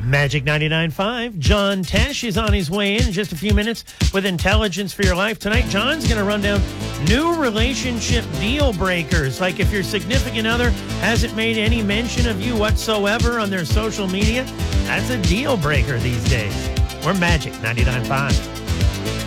Magic 99.5. John Tesh is on his way in just a few minutes with Intelligence for Your Life. Tonight, John's going to run down new relationship deal breakers. Like if your significant other hasn't made any mention of you whatsoever on their social media, that's a deal breaker these days. We're Magic 99.5.